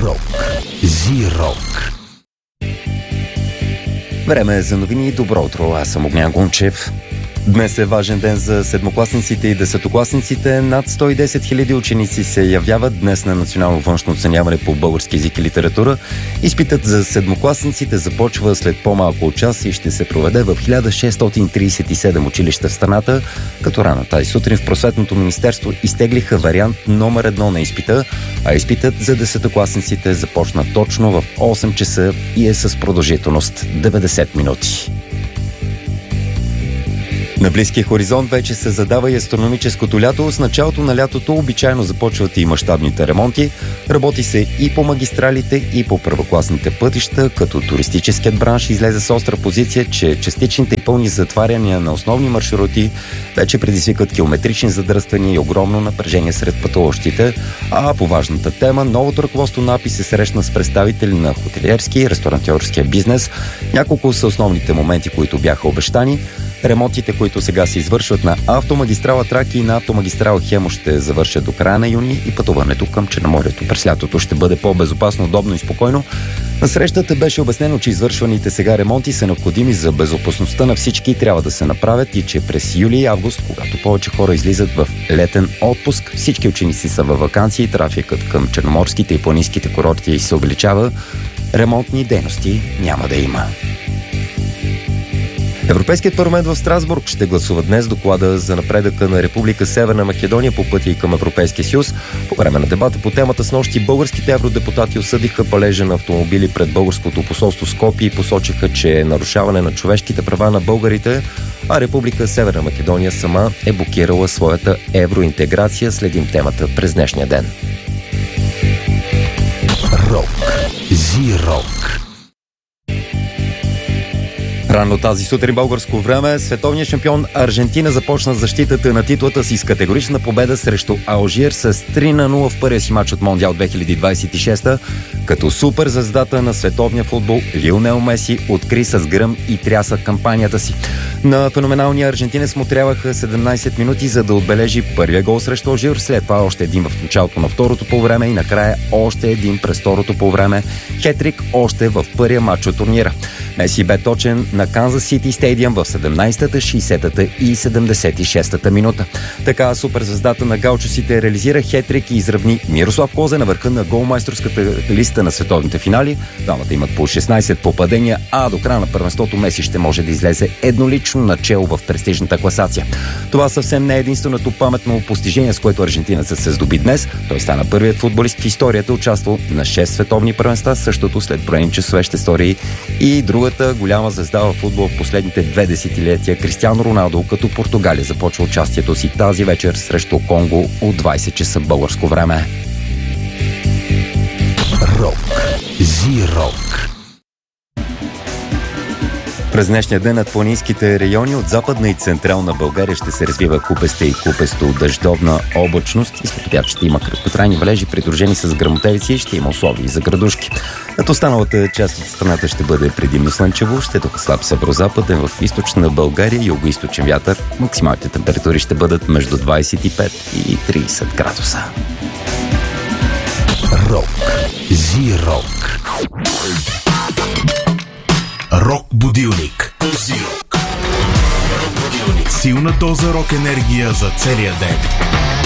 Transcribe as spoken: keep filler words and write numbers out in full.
Рок. Зи-рок. Време е за новини. Добро утро, аз съм Огнян Гунчев. Днес е важен ден за седмокласниците и десетокласниците. Над сто и десет хиляди ученици се явяват днес на национално външно оценяване по български език и литература. Изпитът за седмокласниците започва след по-малко от час и ще се проведе в хиляда шестстотин тридесет и седем училища в страната, като рано тази сутрин в Просветното министерство изтеглиха вариант номер едно на изпита, а изпитът за десетокласниците започна точно в осем часа и е с продължителност деветдесет минути. На близкия хоризонт вече се задава и астрономическото лято. С началото на лятото обичайно започват и мащабните ремонти. Работи се и по магистралите, и по първокласните пътища, като туристическият бранш излезе с остра позиция, че частичните и пълни затваряния на основни маршрути вече предизвикват километрични задръствания и огромно напрежение сред пътуващите. А по важната тема, новото ръководство на АПИ се срещна с представители на хотелиерски и ресторантьорския бизнес. Няколко са основните моменти, които бяха обещани. Ремонтите, които сега се извършват на автомагистрала Тракия и на автомагистрала Хемус, ще завършат до края на юни и пътуването към Черноморието през лятото ще бъде по-безопасно, удобно и спокойно. На срещата беше обяснено, че извършваните сега ремонти са необходими за безопасността на всички и трябва да се направят и че през юли и август, когато повече хора излизат в летен отпуск, всички ученици са във ваканции и трафикът към черноморските и планинските курорти се увеличава, ремонтни дейности няма да има. Европейският парламент в Страсбург ще гласува днес доклада за напредъка на Република Северна Македония по пътя и към Европейския съюз. По време на дебата по темата снощи българските евродепутати осъдиха палежа на автомобили пред българското посолство в Скопие и посочиха, че е нарушаване на човешките права на българите, а Република Северна Македония сама е блокирала своята евроинтеграция. Следим темата през днешния ден. Рок. Зи-рок. Рано тази сутрин българско време световният шампион Аржентина започна защитата на титлата си с категорична победа срещу Алжир с три на нула в първия си мач от Мондиал две хиляди двадесет и шеста, като суперзвездата на световния футбол Лионел Меси откри с гръм и тряса кампанията си. На феноменалния аржентинец му трябваха седемнадесет минути, за да отбележи първия гол срещу Алжир, след това още един в началото на второто полувреме и накрая още един през второто полувреме. Хетрик още в първия мач от турнира. Меси бе точен на Канзас Сити стадиум в седемнадесетата, шейсетата и седемдесет и шестата минута. Така суперзвездата на гаучосите реализира хетрик и изравни Мирослав Клозе на върха на голмайсторската листа на световните финали. Двамата имат по шестнадесет попадения, а до края на първенството Меси ще може да излезе еднолично начело в престижната класация. Това съвсем не е единственото паметно постижение, с което аржентинецът се здоби днес. Той стана първият футболист в историята, участвал на шест световни първенства, същото след броени часове ще стори и другата голяма звезда в футбол в последните две десетилетия Кристиано Роналдо, като Португалия започва участието си тази вечер срещу Конго от двадесет часа българско време. Рок. Зи-рок. През днешния ден над планинските райони от Западна и Централна България ще се развива купеста и купесто дъждовна облачност. И след обяд ще има краткотрайни валежи, придружени с гръмотевици и ще има условия за градушки. Над останалата част от страната ще бъде предимно слънчево, ще духа слаб северозападен, в източна България и югоизточен вятър. Максималните температури ще бъдат между двадесет и пет и тридесет градуса. Рок. Зи-рок. Рок будилник. Силна доза рок енергия за целия ден.